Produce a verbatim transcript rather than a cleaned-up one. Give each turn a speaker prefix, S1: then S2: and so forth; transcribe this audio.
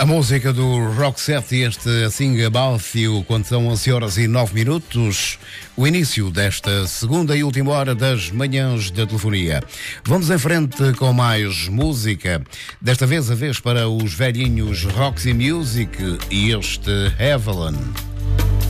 S1: A música do Roxette e este Sing About You, quando são onze horas e nove minutos, o início desta segunda e última hora das manhãs da telefonia. Vamos em frente com mais música, desta vez a vez para os velhinhos Roxy Music e este Avalon.